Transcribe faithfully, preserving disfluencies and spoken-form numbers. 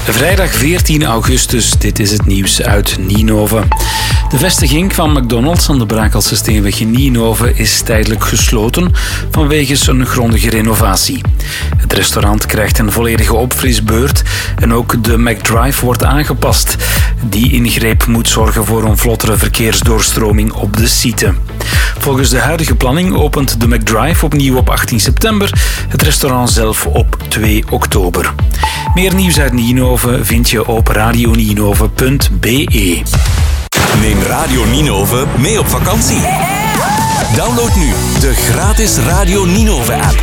Vrijdag veertien augustus, dit is het nieuws uit Ninove. De vestiging van McDonald's aan de Brakelse Steenweg in Ninove is tijdelijk gesloten vanwege een grondige renovatie. Het restaurant krijgt een volledige opfrisbeurt en ook de McDrive wordt aangepast. Die ingreep moet zorgen voor een vlottere verkeersdoorstroming op de site. Volgens de huidige planning opent de McDrive opnieuw op achttien september, het restaurant zelf op twee oktober. Meer nieuws uit Ninove vind je op radio ninove punt b e. Neem Radio Ninove mee op vakantie. Download nu de gratis Radio Ninove app.